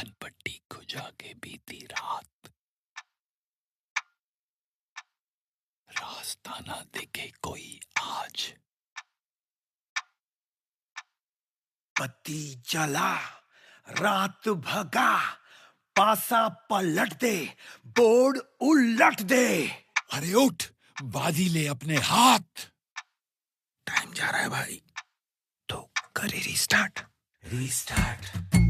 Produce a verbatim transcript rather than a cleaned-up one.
पट्टी खुजा के बीती रात, रास्ता ना देखे कोई आज। बत्ती जला, रात भगा, पासा पलट दे, बोर्ड उलट दे। अरे उठ, बाजी ले अपने हाथ। टाइम जा रहा है भाई, तो करे रिस्टार्ट। रिस्टार्ट।